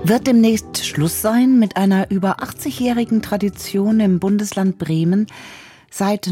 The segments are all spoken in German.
Wird demnächst Schluss sein mit einer über 80-jährigen Tradition im Bundesland Bremen? Seit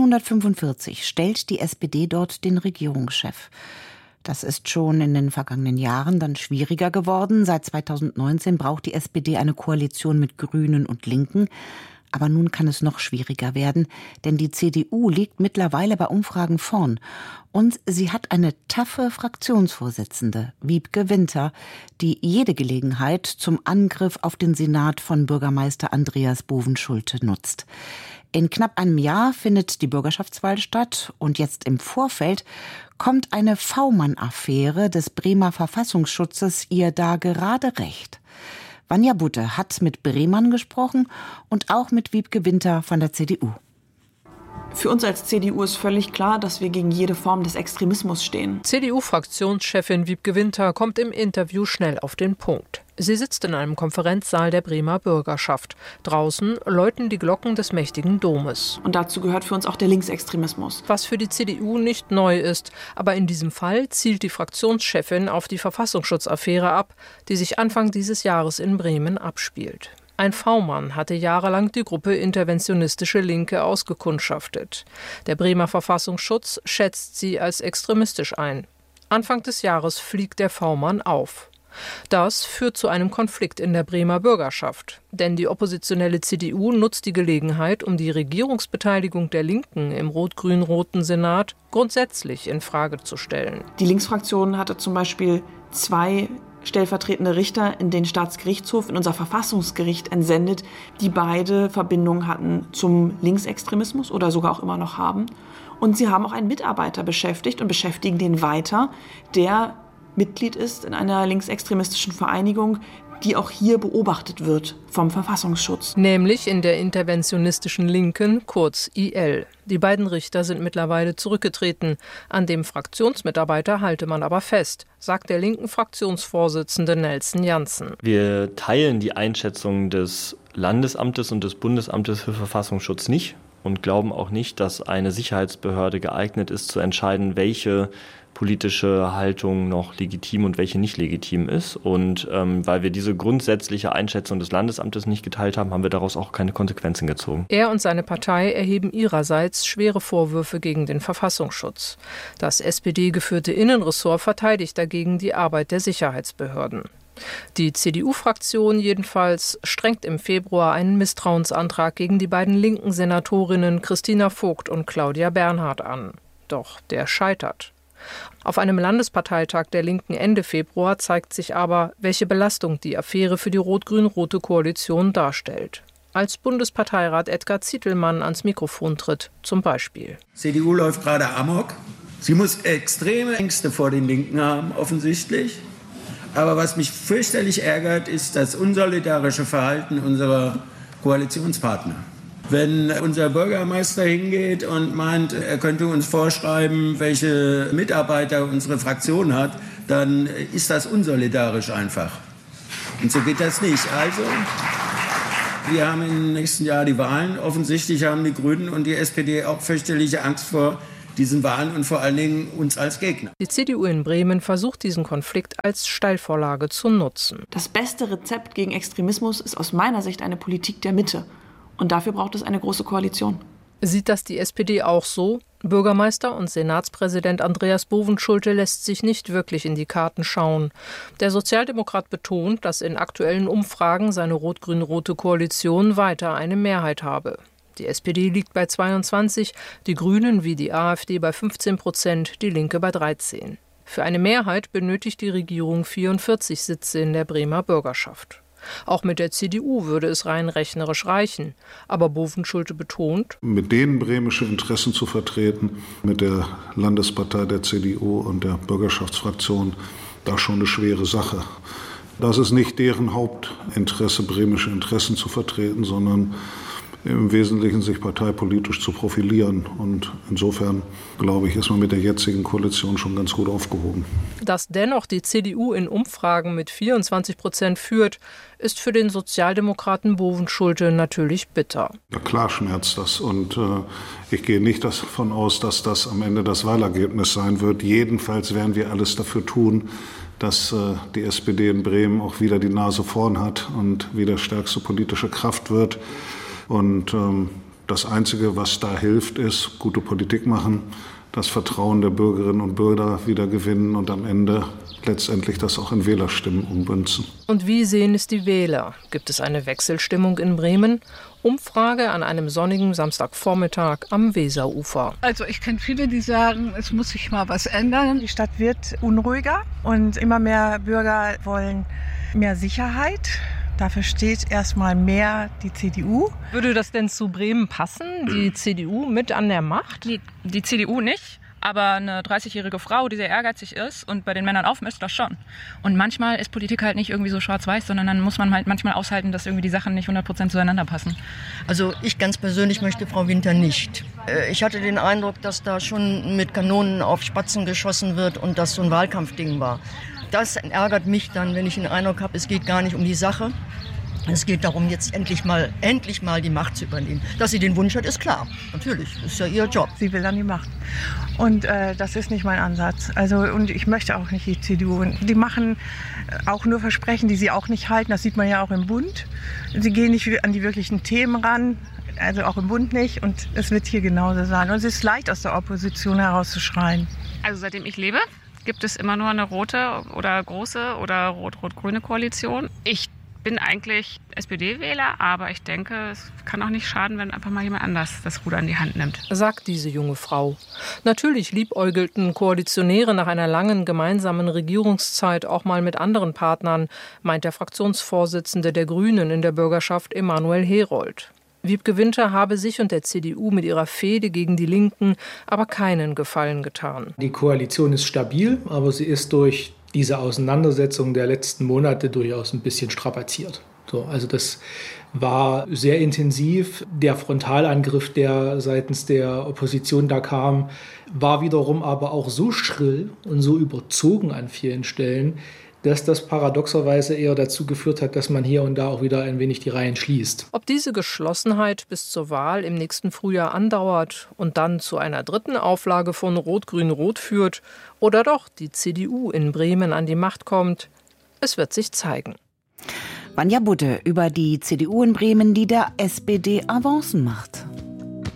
1945 stellt die SPD dort den Regierungschef. Das ist schon in den vergangenen Jahren dann schwieriger geworden. Seit 2019 braucht die SPD eine Koalition mit Grünen und Linken. Aber nun kann es noch schwieriger werden, denn die CDU liegt mittlerweile bei Umfragen vorn. Und sie hat eine taffe Fraktionsvorsitzende, Wiebke Winter, die jede Gelegenheit zum Angriff auf den Senat von Bürgermeister Andreas Bovenschulte nutzt. In knapp einem Jahr findet die Bürgerschaftswahl statt und jetzt im Vorfeld kommt eine V-Mann-Affäre des Bremer Verfassungsschutzes ihr da gerade recht. Vanja Butte hat mit Bremern gesprochen und auch mit Wiebke Winter von der CDU. Für uns als CDU ist völlig klar, dass wir gegen jede Form des Extremismus stehen. CDU-Fraktionschefin Wiebke Winter kommt im Interview schnell auf den Punkt. Sie sitzt in einem Konferenzsaal der Bremer Bürgerschaft. Draußen läuten die Glocken des mächtigen Domes. Und dazu gehört für uns auch der Linksextremismus. Was für die CDU nicht neu ist. Aber in diesem Fall zielt die Fraktionschefin auf die Verfassungsschutzaffäre ab, die sich Anfang dieses Jahres in Bremen abspielt. Ein V-Mann hatte jahrelang die Gruppe Interventionistische Linke ausgekundschaftet. Der Bremer Verfassungsschutz schätzt sie als extremistisch ein. Anfang des Jahres fliegt der V-Mann auf. Das führt zu einem Konflikt in der Bremer Bürgerschaft. Denn die oppositionelle CDU nutzt die Gelegenheit, um die Regierungsbeteiligung der Linken im rot-grün-roten Senat grundsätzlich in Frage zu stellen. Die Linksfraktion hatte zum Beispiel 2 stellvertretende Richter in den Staatsgerichtshof, in unser Verfassungsgericht entsendet, die beide Verbindungen hatten zum Linksextremismus oder sogar auch immer noch haben. Und sie haben auch einen Mitarbeiter beschäftigt und beschäftigen den weiter, der Mitglied ist in einer linksextremistischen Vereinigung, die auch hier beobachtet wird vom Verfassungsschutz. Nämlich in der interventionistischen Linken, kurz IL. Die beiden Richter sind mittlerweile zurückgetreten. An dem Fraktionsmitarbeiter halte man aber fest, sagt der linken Fraktionsvorsitzende Nelson Janssen. Wir teilen die Einschätzung des Landesamtes und des Bundesamtes für Verfassungsschutz nicht und glauben auch nicht, dass eine Sicherheitsbehörde geeignet ist, zu entscheiden, welche politische Haltung noch legitim und welche nicht legitim ist. Und weil wir diese grundsätzliche Einschätzung des Landesamtes nicht geteilt haben, haben wir daraus auch keine Konsequenzen gezogen. Er und seine Partei erheben ihrerseits schwere Vorwürfe gegen den Verfassungsschutz. Das SPD-geführte Innenressort verteidigt dagegen die Arbeit der Sicherheitsbehörden. Die CDU-Fraktion jedenfalls strengt im Februar einen Misstrauensantrag gegen die beiden linken Senatorinnen Christina Vogt und Claudia Bernhardt an. Doch der scheitert. Auf einem Landesparteitag der Linken Ende Februar zeigt sich aber, welche Belastung die Affäre für die rot-grün-rote Koalition darstellt. Als Bundesparteirat Edgar Zitelmann ans Mikrofon tritt, zum Beispiel. CDU läuft gerade amok. Sie muss extreme Ängste vor den Linken haben, offensichtlich. Aber was mich fürchterlich ärgert, ist das unsolidarische Verhalten unserer Koalitionspartner. Wenn unser Bürgermeister hingeht und meint, er könnte uns vorschreiben, welche Mitarbeiter unsere Fraktion hat, dann ist das unsolidarisch einfach. Und so geht das nicht. Also, wir haben im nächsten Jahr die Wahlen. Offensichtlich haben die Grünen und die SPD auch fürchterliche Angst vor diesen Wahlen und vor allen Dingen uns als Gegner. Die CDU in Bremen versucht, diesen Konflikt als Steilvorlage zu nutzen. Das beste Rezept gegen Extremismus ist aus meiner Sicht eine Politik der Mitte. Und dafür braucht es eine große Koalition. Sieht das die SPD auch so? Bürgermeister und Senatspräsident Andreas Bovenschulte lässt sich nicht wirklich in die Karten schauen. Der Sozialdemokrat betont, dass in aktuellen Umfragen seine rot-grün-rote Koalition weiter eine Mehrheit habe. Die SPD liegt bei 22, die Grünen wie die AfD bei 15%, die Linke bei 13%. Für eine Mehrheit benötigt die Regierung 44 Sitze in der Bremer Bürgerschaft. Auch mit der CDU würde es rein rechnerisch reichen. Aber Bovenschulte betont, mit denen bremische Interessen zu vertreten, mit der Landespartei der CDU und der Bürgerschaftsfraktion, da schon eine schwere Sache. Das ist nicht deren Hauptinteresse, bremische Interessen zu vertreten, sondern im Wesentlichen sich parteipolitisch zu profilieren. Und insofern, glaube ich, ist man mit der jetzigen Koalition schon ganz gut aufgehoben. Dass dennoch die CDU in Umfragen mit 24% führt, ist für den Sozialdemokraten Bovenschulte natürlich bitter. Ja, klar schmerzt das. Und ich gehe nicht davon aus, dass das am Ende das Wahlergebnis sein wird. Jedenfalls werden wir alles dafür tun, dass die SPD in Bremen auch wieder die Nase vorn hat und wieder stärkste politische Kraft wird. Und das Einzige, was da hilft, ist gute Politik machen, das Vertrauen der Bürgerinnen und Bürger wieder gewinnen und am Ende letztendlich das auch in Wählerstimmen ummünzen. Und wie sehen es die Wähler? Gibt es eine Wechselstimmung in Bremen? Umfrage an einem sonnigen Samstagvormittag am Weserufer. Also ich kenne viele, die sagen, es muss sich mal was ändern. Die Stadt wird unruhiger und immer mehr Bürger wollen mehr Sicherheit. Dafür steht erstmal mehr die CDU. Würde das denn zu Bremen passen? Die CDU mit an der Macht? Die CDU nicht. Aber eine 30-jährige Frau, die sehr ehrgeizig ist und bei den Männern aufmisst, das schon. Und manchmal ist Politik halt nicht irgendwie so schwarz-weiß, sondern dann muss man halt manchmal aushalten, dass irgendwie die Sachen nicht 100% zueinander passen. Also ich ganz persönlich möchte Frau Winter nicht. Ich hatte den Eindruck, dass da schon mit Kanonen auf Spatzen geschossen wird und das so ein Wahlkampfding war. Das ärgert mich dann, wenn ich den Eindruck habe, es geht gar nicht um die Sache. Es geht darum, jetzt endlich mal die Macht zu übernehmen. Dass sie den Wunsch hat, ist klar. Natürlich, das ist ja ihr Job. Sie will an die Macht. Und das ist nicht mein Ansatz. Also, und ich möchte auch nicht die CDU. Die machen auch nur Versprechen, die sie auch nicht halten. Das sieht man ja auch im Bund. Sie gehen nicht an die wirklichen Themen ran. Also auch im Bund nicht. Und es wird hier genauso sein. Und es ist leicht, aus der Opposition herauszuschreien. Also seitdem ich lebe, gibt es immer nur eine rote oder große oder rot-rot-grüne Koalition. Ich bin eigentlich SPD-Wähler, aber ich denke, es kann auch nicht schaden, wenn einfach mal jemand anders das Ruder in die Hand nimmt. Sagt diese junge Frau. Natürlich liebäugelten Koalitionäre nach einer langen gemeinsamen Regierungszeit auch mal mit anderen Partnern, meint der Fraktionsvorsitzende der Grünen in der Bürgerschaft Emanuel Herold. Wiebke Winter habe sich und der CDU mit ihrer Fehde gegen die Linken aber keinen Gefallen getan. Die Koalition ist stabil, aber sie ist durch diese Auseinandersetzung der letzten Monate durchaus ein bisschen strapaziert. Also das war sehr intensiv. Der Frontalangriff, der seitens der Opposition da kam, war wiederum aber auch so schrill und so überzogen an vielen Stellen, dass das paradoxerweise eher dazu geführt hat, dass man hier und da auch wieder ein wenig die Reihen schließt. Ob diese Geschlossenheit bis zur Wahl im nächsten Frühjahr andauert und dann zu einer dritten Auflage von Rot-Grün-Rot führt oder doch die CDU in Bremen an die Macht kommt, es wird sich zeigen. Vanja Budde über die CDU in Bremen, die der SPD Avancen macht.